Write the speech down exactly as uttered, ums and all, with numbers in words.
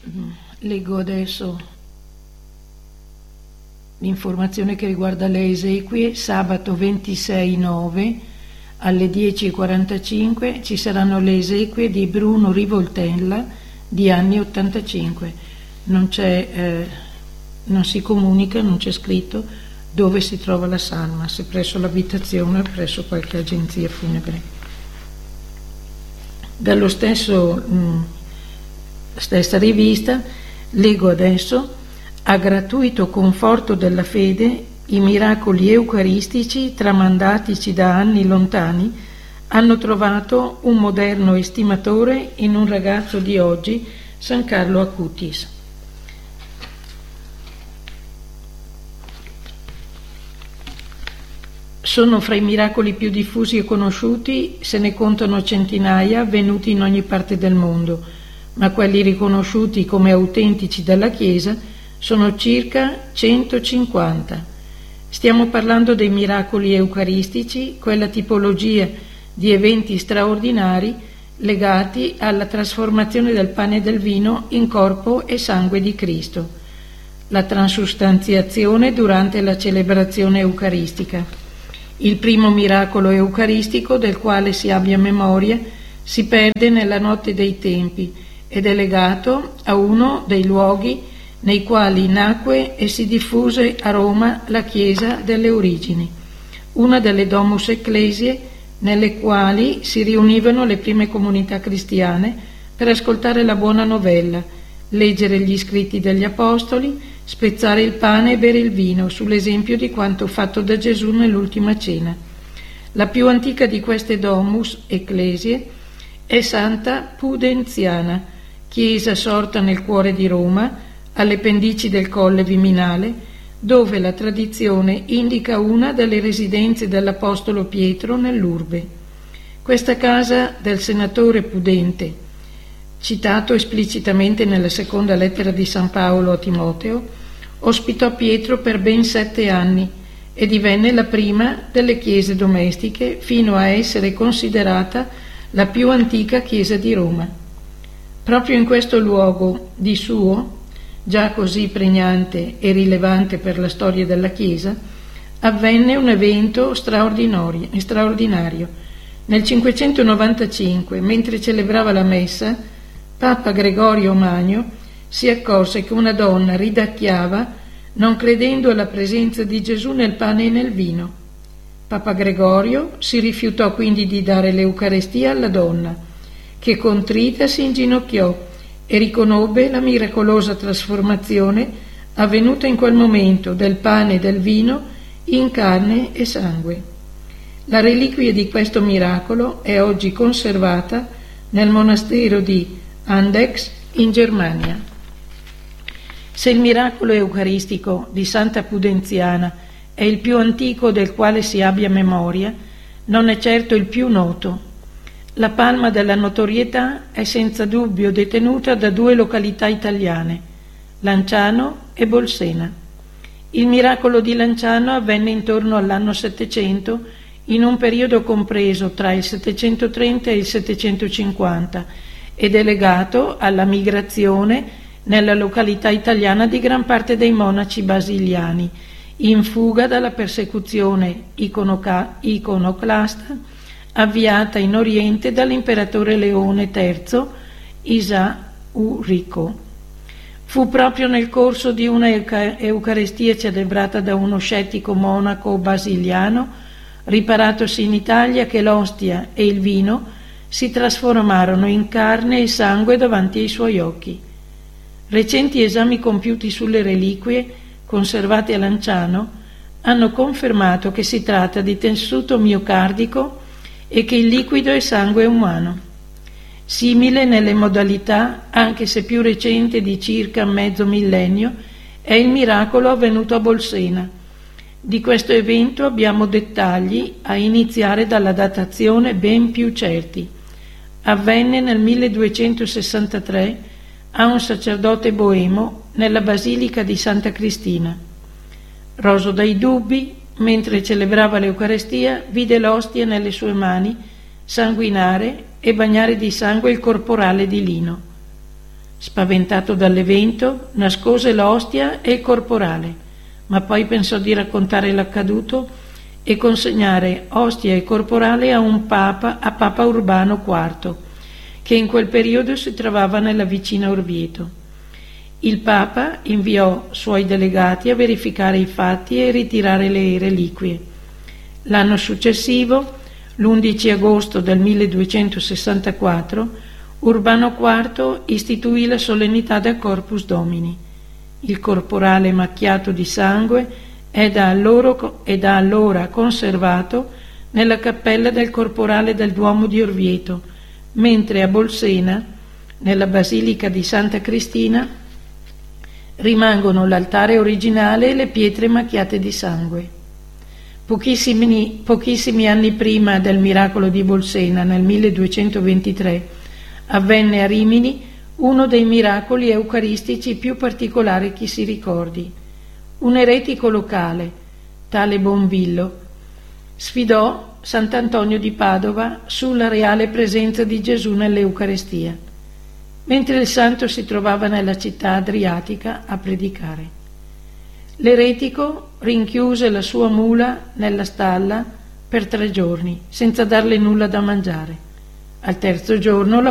Leggo adesso l'informazione che riguarda le esequie. Sabato ventisei nove alle dieci e quarantacinque ci saranno le esequie di Bruno Rivoltella di anni ottantacinque. Non c'è, eh, non si comunica, non c'è scritto dove si trova la salma, se presso l'abitazione o presso qualche agenzia funebre. Dallo stesso mh, stessa rivista leggo adesso: a gratuito conforto della fede, i miracoli eucaristici tramandatici da anni lontani hanno trovato un moderno estimatore in un ragazzo di oggi, San Carlo Acutis. Sono fra i miracoli più diffusi e conosciuti, se ne contano centinaia avvenuti in ogni parte del mondo, ma quelli riconosciuti come autentici dalla Chiesa sono circa centocinquanta. Stiamo parlando dei miracoli eucaristici, quella tipologia di eventi straordinari legati alla trasformazione del pane e del vino in corpo e sangue di Cristo, la transustanziazione durante la celebrazione eucaristica. Il primo miracolo eucaristico del quale si abbia memoria si perde nella notte dei tempi ed è legato a uno dei luoghi nei quali nacque e si diffuse a Roma la Chiesa delle origini, una delle Domus Ecclesiae nelle quali si riunivano le prime comunità cristiane per ascoltare la buona novella, leggere gli scritti degli Apostoli, spezzare il pane e bere il vino, sull'esempio di quanto fatto da Gesù nell'ultima cena. La più antica di queste Domus Ecclesiae è Santa Pudenziana, chiesa sorta nel cuore di Roma, alle pendici del Colle Viminale, dove la tradizione indica una delle residenze dell'Apostolo Pietro nell'urbe. Questa casa del senatore Pudente, citato esplicitamente nella seconda lettera di San Paolo a Timoteo, ospitò Pietro per ben sette anni e divenne la prima delle chiese domestiche, fino a essere considerata la più antica chiesa di Roma. Proprio in questo luogo di suo, già così pregnante e rilevante per la storia della Chiesa, avvenne un evento straordinario. straordinario. Nel cinquecentonovantacinque, mentre celebrava la messa, Papa Gregorio Magno si accorse che una donna ridacchiava, non credendo alla presenza di Gesù nel pane e nel vino. Papa Gregorio si rifiutò quindi di dare l'Eucarestia alla donna, che contrita si inginocchiò e riconobbe la miracolosa trasformazione avvenuta in quel momento del pane e del vino in carne e sangue. La reliquia di questo miracolo è oggi conservata nel monastero di Andechs in Germania. Se il miracolo eucaristico di Santa Pudenziana è il più antico del quale si abbia memoria, non è certo il più noto. La palma della notorietà è senza dubbio detenuta da due località italiane, Lanciano e Bolsena. Il miracolo di Lanciano avvenne intorno all'anno settecento, in un periodo compreso tra il settecentotrenta e il settecentocinquanta, ed è legato alla migrazione nella località italiana di gran parte dei monaci basiliani, in fuga dalla persecuzione iconoca- iconoclasta avviata in Oriente dall'imperatore Leone terzo Isaurico. Fu proprio nel corso di una Eucaristia celebrata da uno scettico monaco basiliano, riparatosi in Italia, che l'ostia e il vino si trasformarono in carne e sangue davanti ai suoi occhi. Recenti esami compiuti sulle reliquie conservate a Lanciano hanno confermato che si tratta di tessuto miocardico e che il liquido è sangue umano. Simile nelle modalità, anche se più recente di circa mezzo millennio, è il miracolo avvenuto a Bolsena. Di questo evento abbiamo dettagli a iniziare dalla datazione ben più certi. Avvenne nel milleduecentosessantatré a un sacerdote boemo nella Basilica di Santa Cristina. Roso dai dubbi, mentre celebrava l'Eucarestia, vide l'ostia nelle sue mani sanguinare e bagnare di sangue il corporale di lino. Spaventato dall'evento, nascose l'ostia e il corporale, ma poi pensò di raccontare l'accaduto e consegnare ostia e corporale a un papa, a Papa Urbano quarto, che in quel periodo si trovava nella vicina Orvieto. Il Papa inviò suoi delegati a verificare i fatti e ritirare le reliquie. L'anno successivo, l'undici agosto del milleduecentosessantaquattro, Urbano quarto istituì la solennità del Corpus Domini. Il corporale macchiato di sangue è da allora, è da allora conservato nella cappella del corporale del Duomo di Orvieto, mentre a Bolsena, nella Basilica di Santa Cristina, rimangono l'altare originale e le pietre macchiate di sangue. Pochissimi, pochissimi anni prima del miracolo di Bolsena, nel milleduecentoventitré, avvenne a Rimini uno dei miracoli eucaristici più particolari che si ricordi. Un eretico locale, tale Bonvillo, sfidò Sant'Antonio di Padova sulla reale presenza di Gesù nell'Eucaristia, mentre il santo si trovava nella città adriatica a predicare. L'eretico rinchiuse la sua mula nella stalla per tre giorni, senza darle nulla da mangiare. Al terzo giorno la